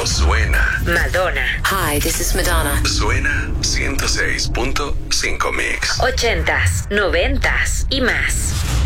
no suena. Madonna. Hi, this is Madonna. Suena 106.5 Mix. 80s, 90s y más.